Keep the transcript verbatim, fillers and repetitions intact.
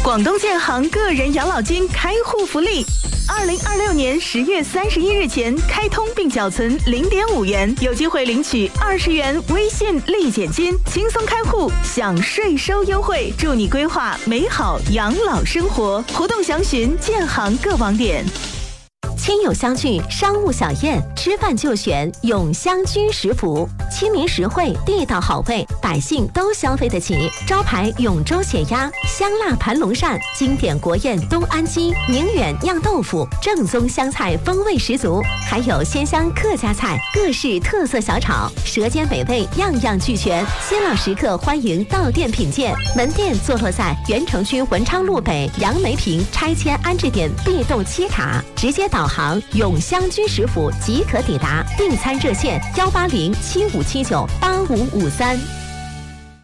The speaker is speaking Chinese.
广东建行个人养老金开户福利，二零二六年十月三十一日前开通并缴存零点五元，有机会领取二十元微信立减金，轻松开户享税收优惠，助你规划美好养老生活。活动详询建行各网点。 亲友相聚，商务小宴，吃饭就选永香居食府，亲民实惠，地道好味，百姓都消费得起。招牌永州血鸭、香辣盘龙鳝，经典国宴东安鸡、宁远酿豆腐，正宗湘菜风味十足，还有鲜香客家菜、各式特色小炒，舌尖美味，样样俱全。新老食客欢迎到店品鉴。门店坐落在原城区文昌路北杨梅坪拆迁安置点 B 栋七卡，直接导航永香居食府即可抵达。订餐热线：幺八零七五七九八五五三。